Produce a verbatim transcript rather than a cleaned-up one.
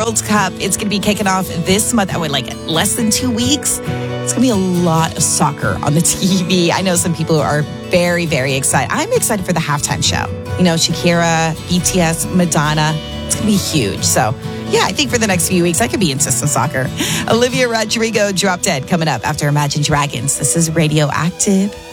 World Cup. It's going to be kicking off this month. I would like less than two weeks. It's going to be a lot of soccer on the T V. I know some people are very, very excited. I'm excited for the halftime show. You know, Shakira, B T S, Madonna. It's going to be huge. So, yeah, I think for the next few weeks, I could be into some soccer. Olivia Rodrigo, Drop Dead, coming up after Imagine Dragons. This is Radioactive.